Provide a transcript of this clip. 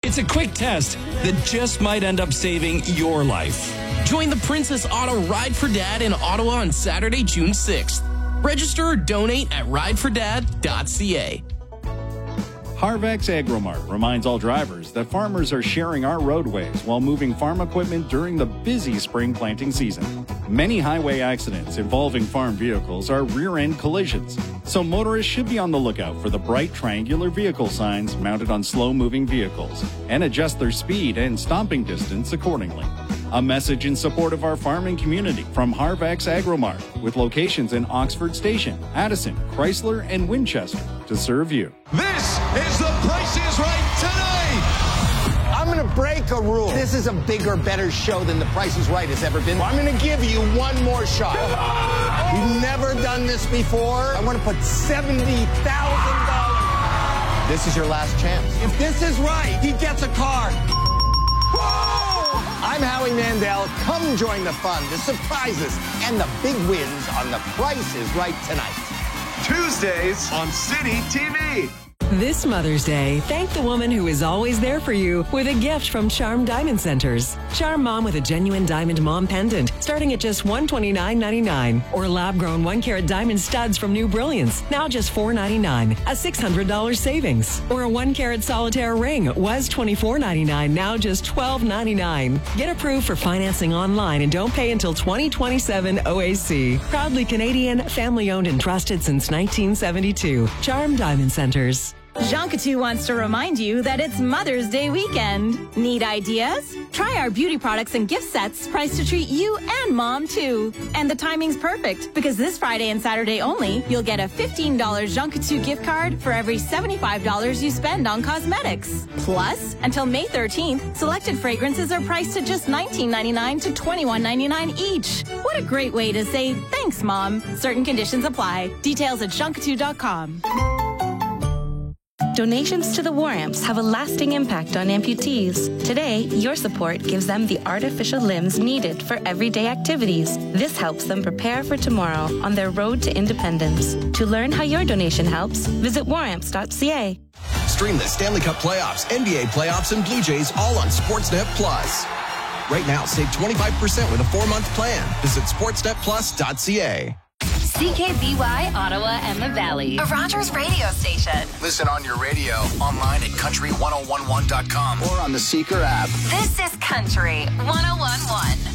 It's a quick test that just might end up saving your life. Join the Princess Auto Ride for Dad in Ottawa on Saturday, June 6th. Register or donate at ridefordad.ca. Harvex AgroMart reminds all drivers that farmers are sharing our roadways while moving farm equipment during the busy spring planting season. Many highway accidents involving farm vehicles are rear-end collisions, so motorists should be on the lookout for the bright triangular vehicle signs mounted on slow-moving vehicles and adjust their speed and stopping distance accordingly. A message in support of our farming community from Harvex AgroMart, with locations in Oxford Station, Addison, Chrysler, and Winchester to serve you. This is The Price is Right tonight. I'm going to break a rule. This is a bigger, better show than The Price is Right has ever been. I'm going to give you one more shot. We've never done this before. I want to put $70,000. This is your last chance. If this is right, he gets a car. Whoa! I'm Howie Mandel. Come join the fun, the surprises, and the big wins on The Price is Right tonight. Tuesdays on City TV. This Mother's Day, thank the woman who is always there for you with a gift from Charm Diamond Centers. Charm Mom with a genuine diamond mom pendant starting at just $129.99. Or lab-grown 1-carat diamond studs from New Brilliance, now just $4.99, a $600 savings. Or a 1-carat solitaire ring was $24.99, now just $12.99. Get approved for financing online and don't pay until 2027 OAC. Proudly Canadian, family-owned and trusted since 1972. Charm Diamond Centers. Jean Coutu wants to remind you that it's Mother's Day weekend. Need ideas? Try our beauty products and gift sets priced to treat you and Mom, too. And the timing's perfect, because this Friday and Saturday only, you'll get a $15 Jean Coutu gift card for every $75 you spend on cosmetics. Plus, until May 13th, selected fragrances are priced at just $19.99 to $21.99 each. What a great way to say thanks, Mom. Certain conditions apply. Details at jeancoutu.com. Donations to the War Amps have a lasting impact on amputees. Today, your support gives them the artificial limbs needed for everyday activities. This helps them prepare for tomorrow on their road to independence. To learn how your donation helps, visit waramps.ca. Stream the Stanley Cup playoffs, NBA playoffs, and Blue Jays all on Sportsnet Plus. Right now, save 25% with a 4-month plan. Visit sportsnetplus.ca. CKBY, Ottawa and the Valley. A Rogers radio station. Listen on your radio, online at country1011.com, or on the Seeker app. This is Country 1011.